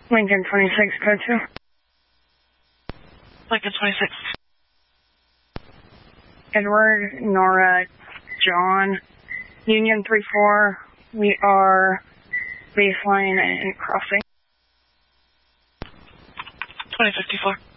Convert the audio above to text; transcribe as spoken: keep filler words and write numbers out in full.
Lincoln twenty-six, code two. Lincoln twenty-six. Edward, Nora, John, Union three four. We are baseline and crossing. twenty fifty-four.